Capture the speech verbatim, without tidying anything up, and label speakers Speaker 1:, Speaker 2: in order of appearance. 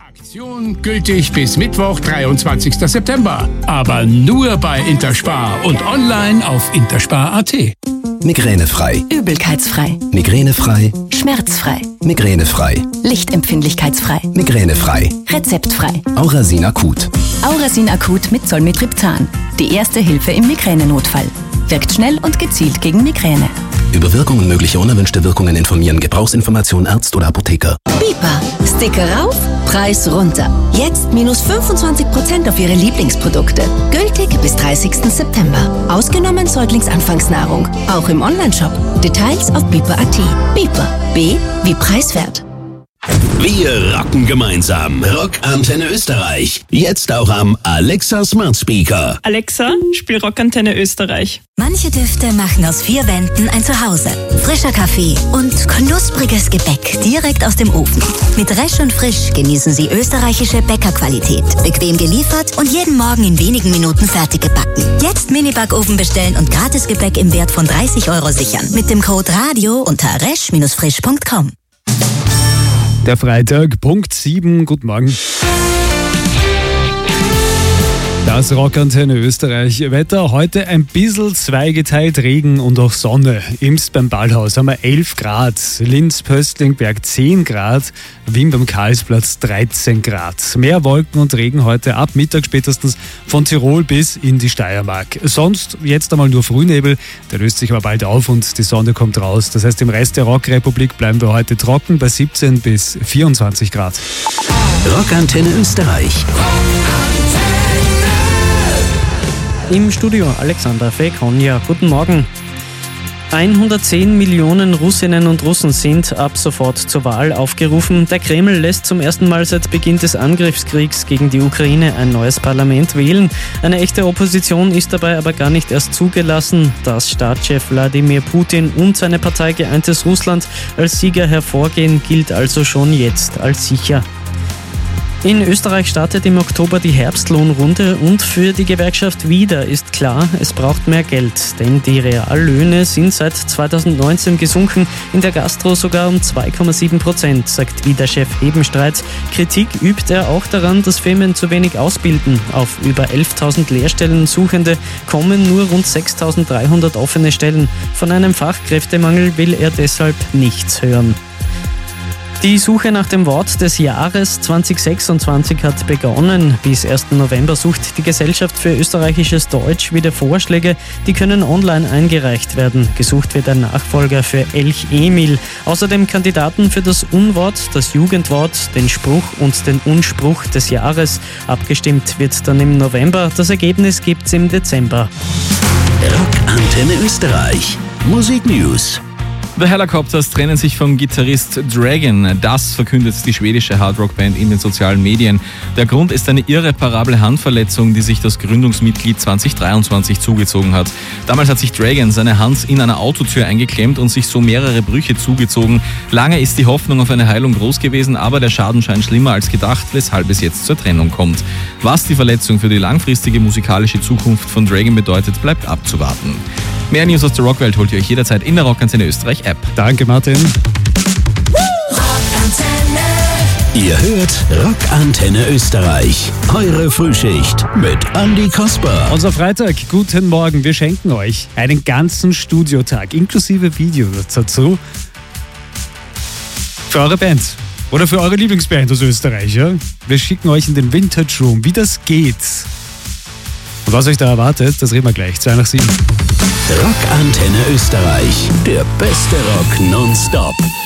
Speaker 1: Aktion gültig bis Mittwoch, dreiundzwanzigsten September. Aber nur bei Interspar und online auf interspar punkt at.
Speaker 2: Migränefrei.
Speaker 3: Übelkeitsfrei.
Speaker 2: Migränefrei.
Speaker 3: Schmerzfrei.
Speaker 2: Migränefrei.
Speaker 3: Lichtempfindlichkeitsfrei.
Speaker 2: Migränefrei.
Speaker 3: Rezeptfrei.
Speaker 2: Aurasin Akut.
Speaker 3: Aurasin Akut mit Zolmitriptan. Die erste Hilfe im Migränenotfall. Wirkt schnell und gezielt gegen Migräne.
Speaker 2: Über Wirkung und mögliche unerwünschte Wirkungen informieren. Gebrauchsinformation Arzt oder Apotheker.
Speaker 4: Bipa. Sticker rauf, Preis runter. Jetzt minus fünfundzwanzig Prozent auf Ihre Lieblingsprodukte. Gültig bis dreißigsten September. Ausgenommen Säuglingsanfangsnahrung. Auch im Onlineshop. Details auf bipa punkt at. Bipa. B wie preiswert.
Speaker 5: Wir rocken gemeinsam. Rockantenne Österreich. Jetzt auch am Alexa Smart Speaker.
Speaker 6: Alexa, spiel Rockantenne Österreich.
Speaker 7: Manche Düfte machen aus vier Wänden ein Zuhause. Frischer Kaffee und knuspriges Gebäck direkt aus dem Ofen. Mit Resch und Frisch genießen Sie österreichische Bäckerqualität. Bequem geliefert und jeden Morgen in wenigen Minuten fertig gebacken. Jetzt Mini-Backofen bestellen und Gratisgebäck im Wert von dreißig Euro sichern. Mit dem Code RADIO unter resch frisch punkt com.
Speaker 8: Der Freitag, Punkt sieben, guten Morgen. Das Rockantenne Österreich. Wetter heute ein bisschen zweigeteilt, Regen und auch Sonne. Imst beim Ballhaus haben wir elf Grad, Linz Pöstlingberg zehn Grad, Wien beim Karlsplatz dreizehn Grad. Mehr Wolken und Regen heute ab Mittag spätestens von Tirol bis in die Steiermark. Sonst jetzt einmal nur Frühnebel, der löst sich aber bald auf und die Sonne kommt raus. Das heißt, im Rest der Rockrepublik bleiben wir heute trocken bei siebzehn bis vierundzwanzig Grad.
Speaker 5: Rockantenne Österreich.
Speaker 9: Im Studio Alexander Fekonja. Guten Morgen. hundertzehn Millionen Russinnen und Russen sind ab sofort zur Wahl aufgerufen. Der Kreml lässt zum ersten Mal seit Beginn des Angriffskriegs gegen die Ukraine ein neues Parlament wählen. Eine echte Opposition ist dabei aber gar nicht erst zugelassen. Dass Staatschef Wladimir Putin und seine Partei Geeintes Russland als Sieger hervorgehen, gilt also schon jetzt als sicher. In Österreich startet im Oktober die Herbstlohnrunde und für die Gewerkschaft WIDA ist klar, es braucht mehr Geld, denn die Reallöhne sind seit zweitausendneunzehn gesunken, in der Gastro sogar um zwei Komma sieben Prozent, sagt WIDA-Chef Hebenstreit. Kritik übt er auch daran, dass Firmen zu wenig ausbilden. Auf über elftausend Lehrstellen Suchende kommen nur rund sechstausenddreihundert offene Stellen. Von einem Fachkräftemangel will er deshalb nichts hören. Die Suche nach dem Wort des Jahres zwanzig sechsundzwanzig hat begonnen. Bis ersten November sucht die Gesellschaft für österreichisches Deutsch wieder Vorschläge. Die können online eingereicht werden. Gesucht wird ein Nachfolger für Elch Emil. Außerdem Kandidaten für das Unwort, das Jugendwort, den Spruch und den Unspruch des Jahres. Abgestimmt wird dann im November. Das Ergebnis gibt's im Dezember.
Speaker 5: Rockantenne Österreich. Musik News.
Speaker 10: The Helicopters trennen sich vom Gitarrist Dragon. Das verkündet die schwedische Hardrock-Band in den sozialen Medien. Der Grund ist eine irreparable Handverletzung, die sich das Gründungsmitglied zwanzig dreiundzwanzig zugezogen hat. Damals hat sich Dragon seine Hand in einer Autotür eingeklemmt und sich so mehrere Brüche zugezogen. Lange ist die Hoffnung auf eine Heilung groß gewesen, aber der Schaden scheint schlimmer als gedacht, weshalb es jetzt zur Trennung kommt. Was die Verletzung für die langfristige musikalische Zukunft von Dragon bedeutet, bleibt abzuwarten. Mehr News aus der Rockwelt holt ihr euch jederzeit in der Rockantenne Österreich App.
Speaker 8: Danke, Martin.
Speaker 5: Ihr hört Rockantenne Österreich. Eure Frühschicht mit Andi Kasper.
Speaker 8: Unser Freitag, guten Morgen. Wir schenken euch einen ganzen Studiotag inklusive Video dazu. Für eure Band. Oder für eure Lieblingsband aus Österreich. Ja? Wir schicken euch in den Vintage Room. Wie das geht. Und was euch da erwartet, das reden wir gleich. zwei nach sieben.
Speaker 5: Rockantenne Österreich. Der beste Rock nonstop.